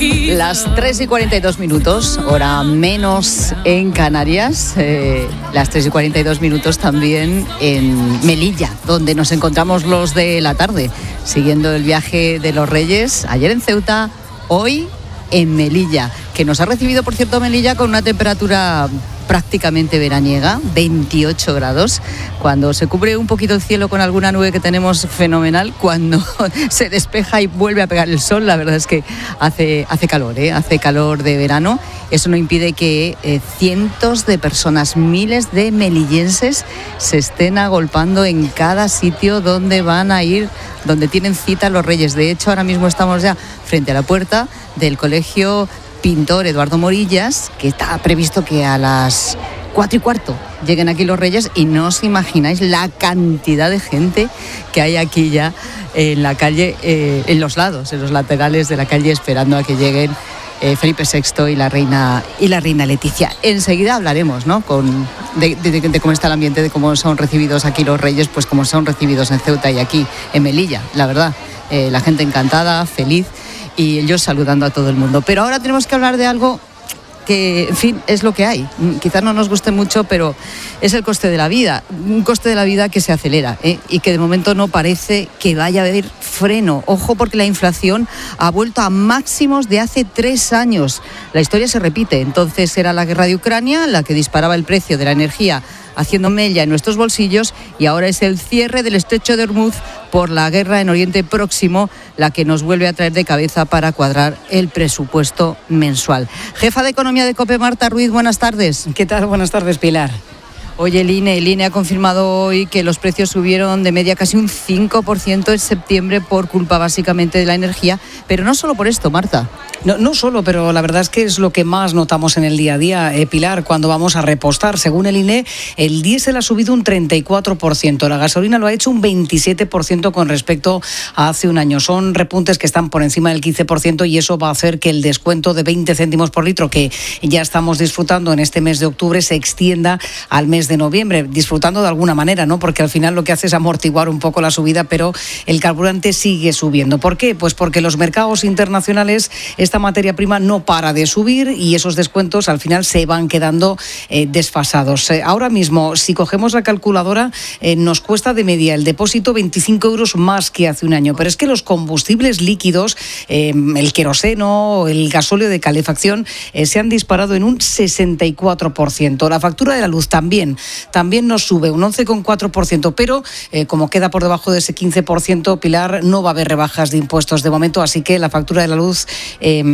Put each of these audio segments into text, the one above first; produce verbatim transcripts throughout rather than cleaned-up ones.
Las tres y cuarenta y dos minutos, hora menos en Canarias, eh, las tres y cuarenta y dos minutos también en Melilla, donde nos encontramos los de la tarde, siguiendo el viaje de los Reyes, ayer en Ceuta, hoy en Melilla, que nos ha recibido, por cierto, Melilla con una temperatura prácticamente veraniega, veintiocho grados, cuando se cubre un poquito el cielo con alguna nube que tenemos fenomenal, cuando se despeja y vuelve a pegar el sol, la verdad es que hace, hace calor, ¿eh? hace calor de verano. Eso no impide que eh, cientos de personas, miles de melillenses se estén agolpando en cada sitio donde van a ir, donde tienen cita los Reyes. De hecho, ahora mismo estamos ya frente a la puerta del colegio Pintor Eduardo Morillas, que está previsto que a las cuatro y cuarto lleguen aquí los Reyes, y no os imagináis la cantidad de gente que hay aquí ya en la calle, eh, en los lados, en los laterales de la calle, esperando a que lleguen eh, Felipe sexto y la reina y la reina Leticia. Enseguida hablaremos, ¿no?, con de, de, de cómo está el ambiente, de cómo son recibidos aquí los Reyes, pues como son recibidos en Ceuta y aquí en Melilla. La verdad, eh, la gente encantada, feliz, y ellos saludando a todo el mundo. Pero ahora tenemos que hablar de algo que, en fin, es lo que hay. Quizás no nos guste mucho, pero es el coste de la vida. Un coste de la vida que se acelera, ¿eh? y que de momento no parece que vaya a haber freno. Ojo, porque la inflación ha vuelto a máximos de hace tres años. La historia se repite. Entonces era la guerra de Ucrania la que disparaba el precio de la energía, haciendo mella en nuestros bolsillos, y ahora es el cierre del estrecho de Hormuz por la guerra en Oriente Próximo la que nos vuelve a traer de cabeza para cuadrar el presupuesto mensual. Jefa de Economía de COPE, Marta Ruiz, buenas tardes. ¿Qué tal? Buenas tardes, Pilar. Oye, el INE, el INE ha confirmado hoy que los precios subieron de media casi un cinco por ciento en septiembre por culpa básicamente de la energía, pero no solo por esto, Marta. No, no solo, pero la verdad es que es lo que más notamos en el día a día, eh, Pilar, cuando vamos a repostar. Según el INE, el diésel ha subido un treinta y cuatro por ciento, la gasolina lo ha hecho un veintisiete por ciento con respecto a hace un año. Son repuntes que están por encima del quince por ciento, y eso va a hacer que el descuento de veinte céntimos por litro que ya estamos disfrutando en este mes de octubre se extienda al mes de noviembre, disfrutando de alguna manera, ¿no? Porque al final lo que hace es amortiguar un poco la subida, pero el carburante sigue subiendo. ¿Por qué? Pues porque los mercados internacionales, esta materia prima no para de subir, y esos descuentos al final se van quedando eh, desfasados. Eh, ahora mismo, si cogemos la calculadora, eh, nos cuesta de media el depósito veinticinco euros más que hace un año, pero es que los combustibles líquidos, eh, el queroseno, el gasóleo de calefacción, eh, se han disparado en un sesenta y cuatro por ciento. La factura de la luz también También nos sube un once coma cuatro por ciento, pero eh, como queda por debajo de ese quince por ciento, Pilar, no va a haber rebajas de impuestos de momento, así que la factura de la luz eh,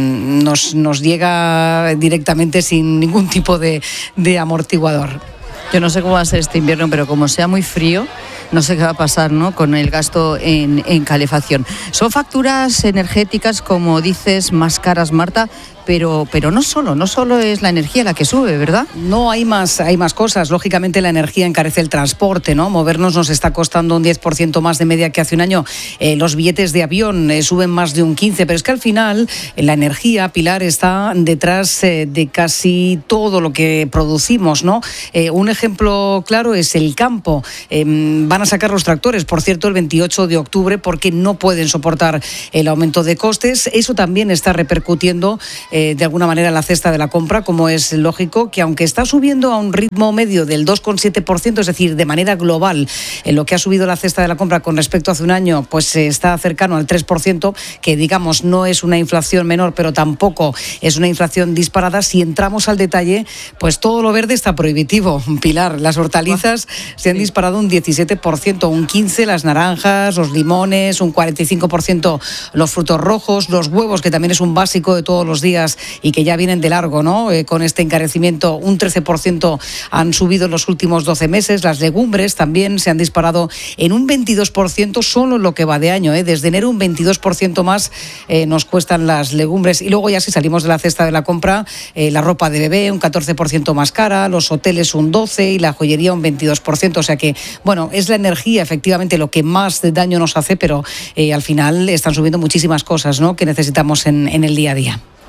nos, nos llega directamente sin ningún tipo de, de amortiguador. Yo no sé cómo va a ser este invierno, pero como sea muy frío, no sé qué va a pasar, ¿no?, con el gasto en, en calefacción. Son facturas energéticas, como dices, más caras, Marta, pero, pero no solo, no solo es la energía la que sube, ¿verdad? No, hay más, hay más cosas. Lógicamente la energía encarece el transporte, ¿no? Movernos nos está costando un diez por ciento más de media que hace un año. Eh, los billetes de avión eh, suben más de un quince por ciento, pero es que al final eh, la energía, Pilar, está detrás eh, de casi todo lo que producimos, ¿no? Eh, un ejemplo claro es el campo. Eh, van a sacar los tractores, por cierto, el veintiocho de octubre, porque no pueden soportar el aumento de costes. Eso también está repercutiendo Eh, de alguna manera la cesta de la compra, como es lógico, que aunque está subiendo a un ritmo medio del dos coma siete por ciento, es decir, de manera global, en lo que ha subido la cesta de la compra con respecto a hace un año, pues eh, está cercano al tres por ciento, que digamos no es una inflación menor, pero tampoco es una inflación disparada. Si entramos al detalle, pues todo lo verde está prohibitivo, Pilar. Las hortalizas se han disparado un diecisiete por ciento, un quince por ciento las naranjas, los limones, un cuarenta y cinco por ciento los frutos rojos, los huevos, que también es un básico de todos los días y que ya vienen de largo, ¿no? Eh, con este encarecimiento, un trece por ciento han subido en los últimos doce meses. Las legumbres también se han disparado en un veintidós por ciento solo en lo que va de año, ¿eh? Desde enero un veintidós por ciento más eh, nos cuestan las legumbres. Y luego ya si salimos de la cesta de la compra, eh, la ropa de bebé un catorce por ciento más cara, los hoteles un doce por ciento y la joyería un veintidós por ciento. O sea que, bueno, es la energía efectivamente lo que más daño nos hace, pero eh, al final están subiendo muchísimas cosas, ¿no?, que necesitamos en, en el día a día.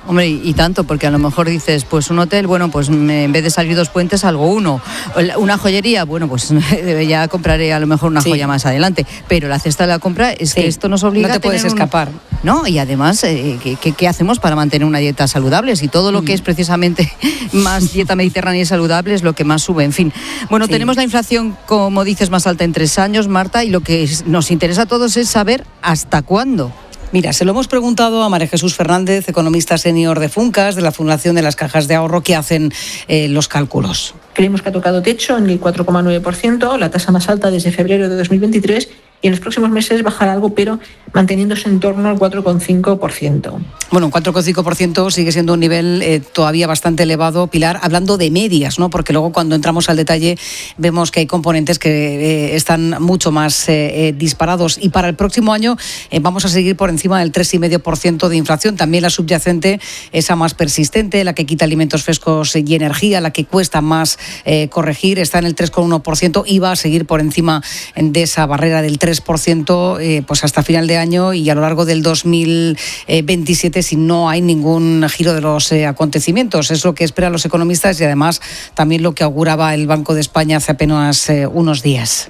Hombre, y, y tanto, porque a lo mejor dices, pues un hotel, bueno, pues me, en vez de salir dos puentes salgo uno. Una joyería, bueno, pues ya compraré a lo mejor una sí. joya más adelante. Pero la cesta de la compra es sí. que esto nos obliga no te a tener puedes escapar. Un... No, y además, eh, ¿qué, ¿qué hacemos para mantener una dieta saludable? Si todo lo mm. que es precisamente más dieta mediterránea y saludable es lo que más sube, en fin. Bueno, sí. tenemos la inflación, como dices, más alta en tres años, Marta, y lo que nos interesa a todos es saber hasta cuándo. Mira, se lo hemos preguntado a María Jesús Fernández, economista senior de Funcas, de la Fundación de las Cajas de Ahorro, que hacen eh, los cálculos. Creemos que ha tocado techo en el cuatro coma nueve por ciento, la tasa más alta desde febrero de dos mil veintitrés, y en los próximos meses bajará algo, pero manteniéndose en torno al cuatro coma cinco por ciento. Bueno, un cuatro coma cinco por ciento sigue siendo un nivel eh, todavía bastante elevado, Pilar, hablando de medias, ¿no? Porque luego cuando entramos al detalle vemos que hay componentes que eh, están mucho más eh, eh, disparados. Y para el próximo año eh, vamos a seguir por encima del tres coma cinco por ciento de inflación. También la subyacente, esa más persistente, la que quita alimentos frescos y energía, la que cuesta más eh, corregir, está en el tres coma uno por ciento y va a seguir por encima de esa barrera del tres por ciento eh, pues hasta final de año y a lo largo del dos mil veintisiete si no hay ningún giro de los eh, acontecimientos. Es lo que esperan los economistas y además también lo que auguraba el Banco de España hace apenas eh, unos días.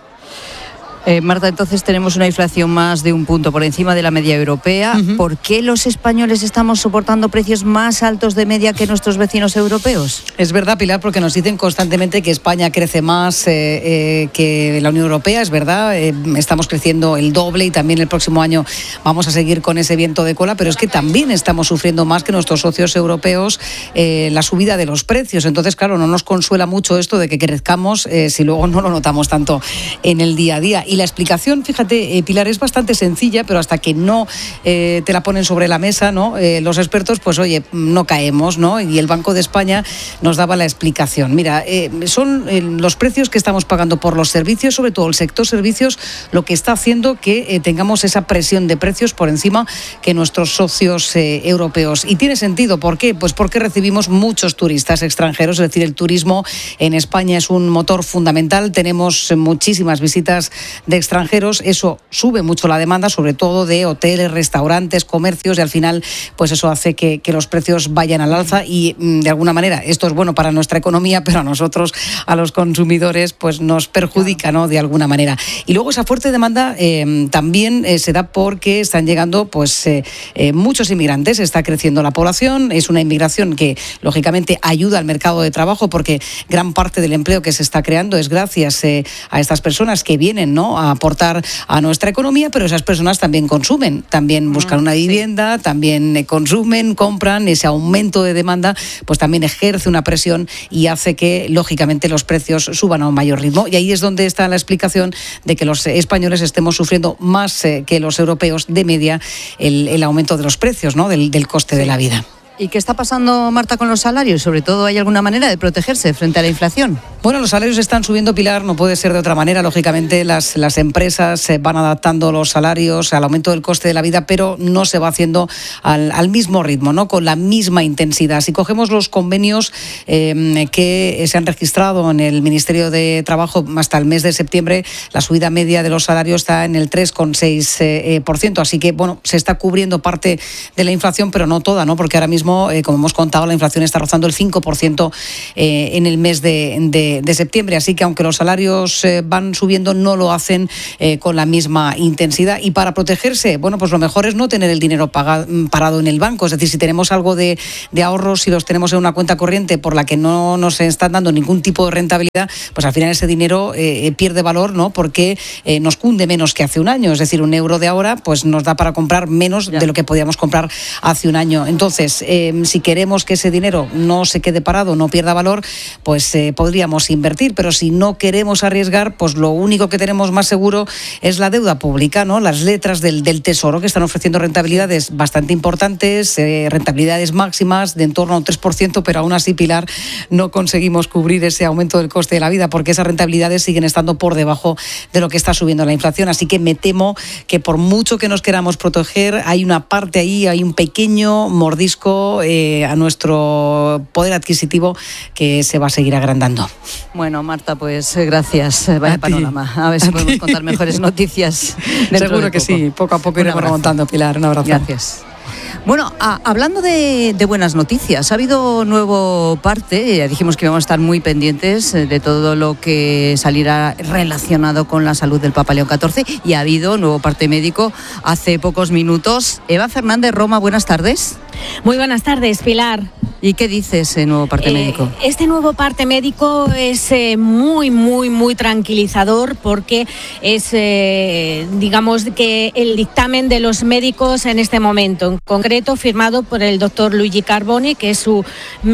Eh, Marta, entonces tenemos una inflación más de un punto por encima de la media europea. Uh-huh. ¿Por qué los españoles estamos soportando precios más altos de media que nuestros vecinos europeos? Es verdad, Pilar, porque nos dicen constantemente que España crece más eh, eh, que la Unión Europea, es verdad. Eh, estamos creciendo el doble y también el próximo año vamos a seguir con ese viento de cola, pero es que también estamos sufriendo más que nuestros socios europeos eh, la subida de los precios. Entonces, claro, no nos consuela mucho esto de que crezcamos eh, si luego no lo notamos tanto en el día a día. Y la explicación, fíjate, eh, Pilar, es bastante sencilla, pero hasta que no eh, te la ponen sobre la mesa, ¿no? Eh, los expertos, pues oye, no caemos, ¿no? Y el Banco de España nos daba la explicación. Mira, eh, son eh, los precios que estamos pagando por los servicios, sobre todo el sector servicios, lo que está haciendo que eh, tengamos esa presión de precios por encima que nuestros socios eh, europeos. Y tiene sentido, ¿por qué? Pues porque recibimos muchos turistas extranjeros, es decir, el turismo en España es un motor fundamental, tenemos muchísimas visitas de extranjeros, eso sube mucho la demanda, sobre todo de hoteles, restaurantes, comercios, y al final pues eso hace que, que los precios vayan al alza y de alguna manera esto es bueno para nuestra economía, pero a nosotros, a los consumidores, pues nos perjudica, ¿no? De alguna manera. Y luego esa fuerte demanda eh, también eh, se da porque están llegando pues eh, eh, muchos inmigrantes, está creciendo la población, es una inmigración que lógicamente ayuda al mercado de trabajo porque gran parte del empleo que se está creando es gracias eh, a estas personas que vienen, ¿no? A aportar a nuestra economía, pero esas personas también consumen, también buscan una vivienda, sí. también consumen, compran, ese aumento de demanda pues también ejerce una presión y hace que lógicamente los precios suban a un mayor ritmo, y ahí es donde está la explicación de que los españoles estemos sufriendo más eh, que los europeos de media el, el aumento de los precios, ¿no? del, del coste sí. de la vida. ¿Y qué está pasando, Marta, con los salarios? Sobre todo, ¿hay alguna manera de protegerse frente a la inflación? Bueno, los salarios están subiendo, Pilar, no puede ser de otra manera. Lógicamente, las, las empresas se van adaptando los salarios al aumento del coste de la vida, pero no se va haciendo al, al mismo ritmo, ¿no? Con la misma intensidad. Si cogemos los convenios eh, que se han registrado en el Ministerio de Trabajo hasta el mes de septiembre, la subida media de los salarios está en el tres coma seis por ciento. Así que, bueno, se está cubriendo parte de la inflación, pero no toda, ¿no? Porque ahora mismo, Eh, como hemos contado, la inflación está rozando el cinco por ciento eh, en el mes de, de, de septiembre. Así que aunque los salarios eh, van subiendo, no lo hacen eh, con la misma intensidad. Y para protegerse, bueno, pues lo mejor es no tener el dinero pagado, parado en el banco. Es decir, si tenemos algo de, de ahorros, si los tenemos en una cuenta corriente por la que no nos están dando ningún tipo de rentabilidad, pues al final ese dinero eh, pierde valor, ¿no? Porque eh, nos cunde menos que hace un año. Es decir, un euro de ahora pues nos da para comprar menos ya. de lo que podíamos comprar hace un año. Entonces, eh, si queremos que ese dinero no se quede parado, no pierda valor, pues eh, podríamos invertir, pero si no queremos arriesgar, pues lo único que tenemos más seguro es la deuda pública, ¿no? Las letras del, del Tesoro, que están ofreciendo rentabilidades bastante importantes, eh, rentabilidades máximas de en torno a un tres por ciento, pero aún así, Pilar, no conseguimos cubrir ese aumento del coste de la vida porque esas rentabilidades siguen estando por debajo de lo que está subiendo la inflación. Así que me temo que por mucho que nos queramos proteger, hay una parte ahí, hay un pequeño mordisco Eh, a nuestro poder adquisitivo que se va a seguir agrandando. Bueno, Marta, pues gracias. Vaya a panorama. A ver si a podemos ti. contar mejores noticias. Seguro que sí. Poco a poco iremos remontando, Pilar. Un abrazo. Gracias. Bueno, a, hablando de, de buenas noticias, ha habido nuevo parte, ya dijimos que íbamos a estar muy pendientes de todo lo que saliera relacionado con la salud del Papa León catorce, y ha habido nuevo parte médico hace pocos minutos. Eva Fernández, Roma, buenas tardes. Muy buenas tardes, Pilar. ¿Y qué dice ese nuevo parte eh, médico? Este nuevo parte médico es eh, muy, muy, muy tranquilizador porque es, eh, digamos, que el dictamen de los médicos en este momento, en concreto firmado por el doctor Luigi Carboni, que es su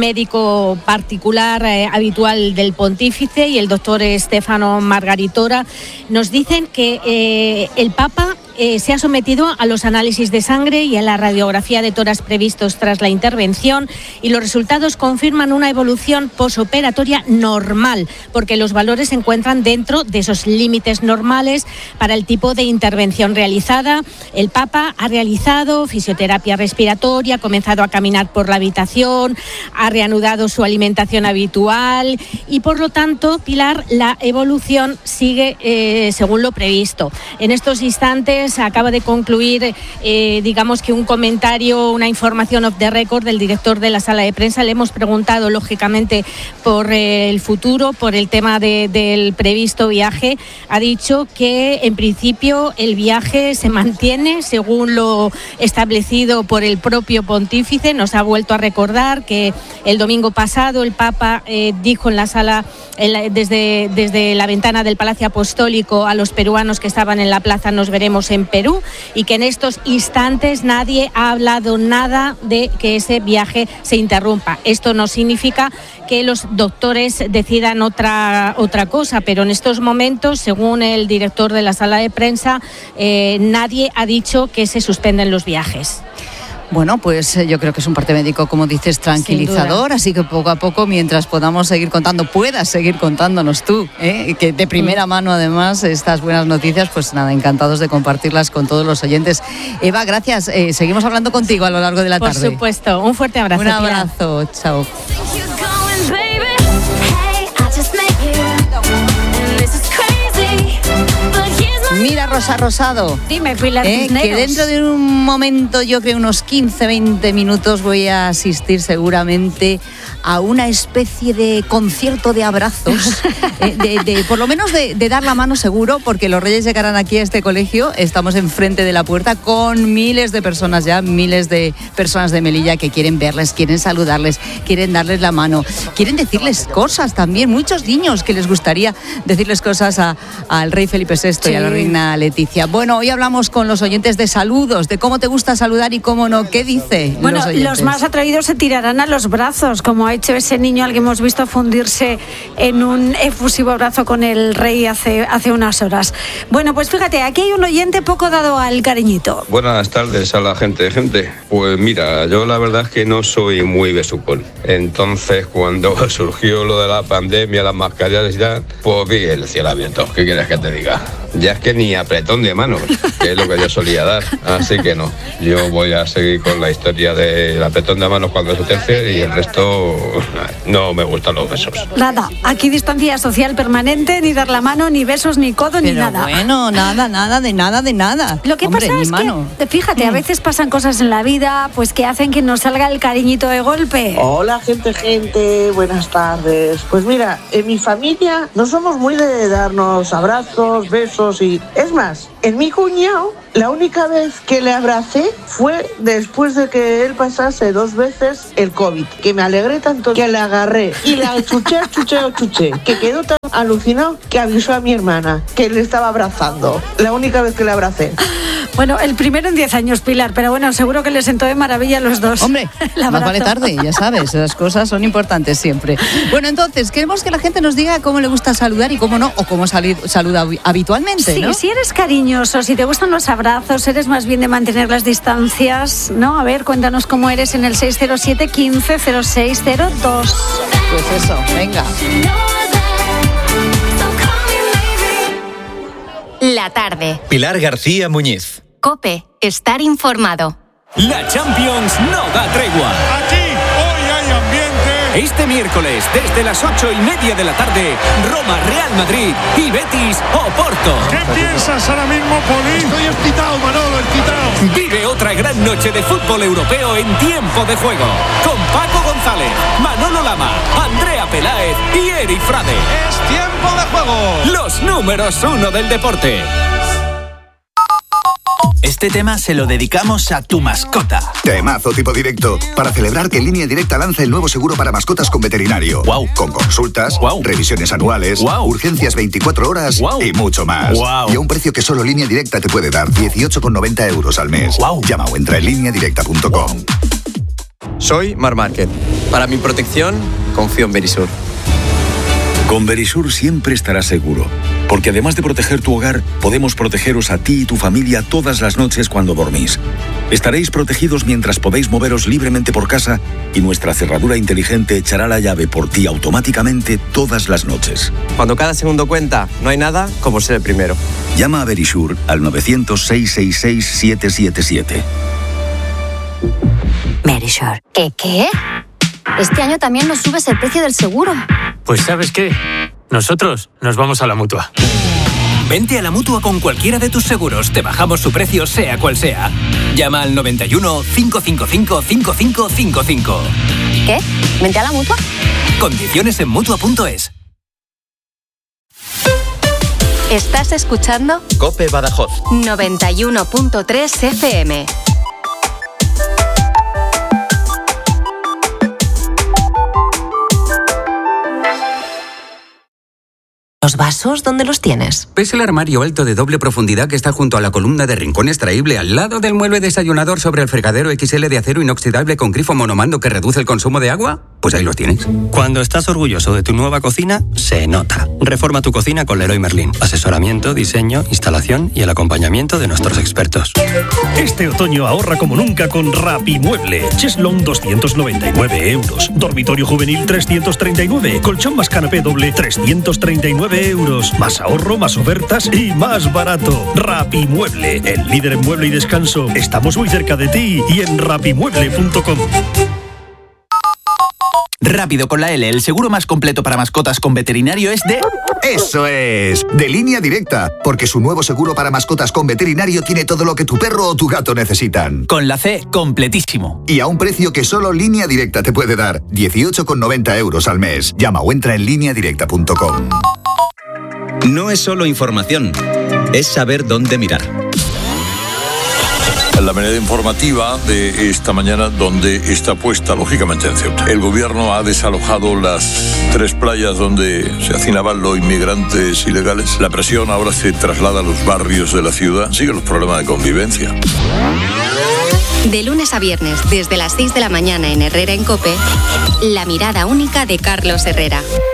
médico particular eh, habitual del pontífice, y el doctor Stefano Margaritora, nos dicen que eh, el Papa Eh, se ha sometido a los análisis de sangre y a la radiografía de tórax previstos tras la intervención, y los resultados confirman una evolución posoperatoria normal, porque los valores se encuentran dentro de esos límites normales para el tipo de intervención realizada. El Papa ha realizado fisioterapia respiratoria, ha comenzado a caminar por la habitación, ha reanudado su alimentación habitual y, por lo tanto, Pilar, la evolución sigue eh, según lo previsto. En estos instantes acaba de concluir, eh, digamos que un comentario, una información off the record del director de la sala de prensa. Le hemos preguntado, lógicamente, por eh, el futuro, por el tema de, del previsto viaje. Ha dicho que, en principio, el viaje se mantiene según lo establecido por el propio pontífice. Nos ha vuelto a recordar que el domingo pasado el Papa eh, dijo en la sala, en la, desde, desde la ventana del Palacio Apostólico, a los peruanos que estaban en la plaza: nos veremos en Perú, y que en estos instantes nadie ha hablado nada de que ese viaje se interrumpa. Esto no significa que los doctores decidan otra, otra cosa, pero en estos momentos, según el director de la sala de prensa, eh, nadie ha dicho que se suspenden los viajes. Bueno, pues yo creo que es un parte médico, como dices, tranquilizador, así que poco a poco, mientras podamos seguir contando, puedas seguir contándonos tú, ¿eh? que de primera mano además estas buenas noticias, pues nada, encantados de compartirlas con todos los oyentes. Eva, gracias, eh, seguimos hablando contigo a lo largo de la Por tarde. Por supuesto, un fuerte abrazo. Un abrazo, Pilar. Chao. Mira, Rosa Rosado. Dime, Pilar eh, que dentro de un momento, yo creo unos quince, veinte minutos, voy a asistir seguramente a una especie de concierto de abrazos, eh, de, de, por lo menos de, de dar la mano seguro, porque los Reyes llegarán aquí a este colegio. Estamos enfrente de la puerta con miles de personas ya, miles de personas de Melilla que quieren verles, quieren saludarles, quieren darles la mano, quieren decirles cosas también. Muchos niños que les gustaría decirles cosas a, al rey Felipe sexto, sí, y a la reina Leticia. Bueno, hoy hablamos con los oyentes de saludos, de cómo te gusta saludar y cómo no. ¿Qué dice? Bueno, los, los más atrevidos se tirarán a los brazos, como ha hecho ese niño al que hemos visto fundirse en un efusivo abrazo con el rey hace, hace unas horas. Bueno, pues fíjate, aquí hay un oyente poco dado al cariñito. Buenas tardes a la gente. Gente, pues mira, yo la verdad es que no soy muy besucón. Entonces, cuando surgió lo de la pandemia, las mascarillas y tal, pues vi el cielo abierto. ¿Qué quieres que te diga? Ya es que ni apretón de manos, que es lo que yo solía dar. Así que no, yo voy a seguir con la historia del apretón de manos cuando se terce, y el resto no me gustan los besos. Nada, aquí distancia social permanente, ni dar la mano, ni besos, ni codo, Pero ni nada. Bueno, nada, nada, de nada, de nada. Lo que Hombre, pasa es mano. que, fíjate, mm. a veces pasan cosas en la vida pues que hacen que nos salga el cariñito de golpe. Hola, gente, gente, buenas tardes. Pues mira, en mi familia no somos muy de darnos abrazos, besos y... Es más, en mi cuñado, la única vez que le abracé fue después de que él pasase dos veces el COVID, que me alegré tanto que le agarré y la chuché, chuché o chuché, que quedó tan alucinado que avisó a mi hermana que le estaba abrazando. La única vez que le abracé. Bueno, el primero en diez años, Pilar, pero bueno, seguro que les sentó de maravilla a los dos. Hombre, más vale tarde, ya sabes, esas cosas son importantes siempre. Bueno, entonces, queremos que la gente nos diga cómo le gusta saludar y cómo no, o cómo saluda habitualmente, sí, ¿no? Si eres cariñoso, si te gustan los abrazos, eres más bien de mantener las distancias, ¿no? A ver, cuéntanos cómo eres en el seis cero siete, quince, cero seis cero dos. Pues eso, venga. La tarde. Pilar García Muñiz. COPE, estar informado. La Champions no da tregua. Aquí hoy hay ambiente. Este miércoles, desde las ocho y media de la tarde, Roma, Real Madrid y Betis, Oporto. ¿Qué piensas ahora mismo, Poli? Estoy excitado, Manolo, excitado. Vive otra gran noche de fútbol europeo en tiempo de juego. Con Paco González, Manolo Lama, Andrea Peláez y Eri Frade. ¡Es tiempo de juego! Los números uno del deporte. Este tema se lo dedicamos a tu mascota. Temazo tipo directo, para celebrar que Línea Directa lanza el nuevo seguro para mascotas con veterinario. Wow. Con consultas, wow. revisiones anuales, wow. urgencias veinticuatro horas wow. y mucho más. Wow. Y a un precio que solo Línea Directa te puede dar, dieciocho con noventa euros al mes. Wow. Llama o entra en línea directa punto com. Wow. Soy Mar Márquez. Para mi protección, confío en Verisur. Con Verisur siempre estarás seguro, porque además de proteger tu hogar, podemos protegeros a ti y tu familia todas las noches cuando dormís. Estaréis protegidos mientras podéis moveros libremente por casa y nuestra cerradura inteligente echará la llave por ti automáticamente todas las noches. Cuando cada segundo cuenta, no hay nada como ser el primero. Llama a Verisur al nueve cero cero, seis seis seis, siete siete siete. Verisur. ¿Qué qué? Este año también nos subes el precio del seguro. Pues ¿sabes qué? Nosotros nos vamos a la Mutua. Vente a la Mutua con cualquiera de tus seguros. Te bajamos su precio sea cual sea. Llama al noventa y uno, cinco cinco cinco, cinco cinco cinco cinco. ¿Qué? ¿Vente a la Mutua? Condiciones en Mutua punto es. ¿Estás escuchando? COPE Badajoz. noventa y uno punto tres F M. ¿Los vasos dónde los tienes? ¿Ves el armario alto de doble profundidad que está junto a la columna de rincón extraíble al lado del mueble desayunador sobre el fregadero X L de acero inoxidable con grifo monomando que reduce el consumo de agua? Pues ahí los tienes. Cuando estás orgulloso de tu nueva cocina, se nota. Reforma tu cocina con Leroy Merlin. Asesoramiento, diseño, instalación y el acompañamiento de nuestros expertos. Este otoño ahorra como nunca con Rapimueble. Cheslong doscientos noventa y nueve euros. Dormitorio juvenil trescientos treinta y nueve. Colchón más canapé doble trescientos treinta y nueve euros. Más ahorro, más ofertas y más barato. Rapimueble, el líder en mueble y descanso. Estamos muy cerca de ti y en rapimueble punto com. Rápido con la L, el seguro más completo para mascotas con veterinario es de... ¡Eso es! De Línea Directa, porque su nuevo seguro para mascotas con veterinario tiene todo lo que tu perro o tu gato necesitan. Con la C, completísimo. Y a un precio que solo Línea Directa te puede dar, dieciocho con noventa euros al mes. Llama o entra en línea directa punto com. No es solo información, es saber dónde mirar. La manera informativa de esta mañana, donde está puesta, lógicamente, en Ceuta. El gobierno ha desalojado las tres playas donde se hacinaban los inmigrantes ilegales. La presión ahora se traslada a los barrios de la ciudad. Siguen los problemas de convivencia. De lunes a viernes, desde las seis de la mañana en Herrera en COPE, la mirada única de Carlos Herrera.